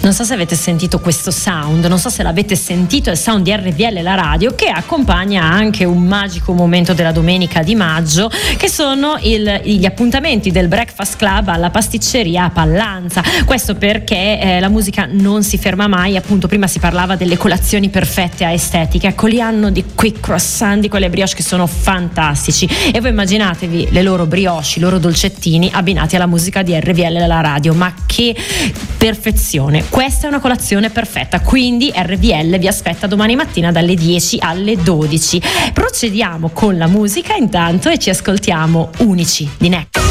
Non so se avete sentito questo sound, non so se l'avete sentito, è il sound di RVL la radio, che accompagna anche un magico momento della domenica di maggio, che sono gli appuntamenti del Breakfast Club alla pasticceria a Pallanza. Questo perché la musica non si ferma mai. Appunto, prima si parlava delle colazioni perfette a estetica, ecco, li hanno di quei croissant, di quelle brioche che sono fantastici, e voi immaginatevi le loro brioche, i loro dolcettini abbinati alla musica di RVL la radio. Ma che perfezione! Questa è una colazione perfetta, quindi RVL vi aspetta domani mattina dalle 10 alle 12. Procediamo con la musica intanto e ci ascoltiamo Unici di Neck.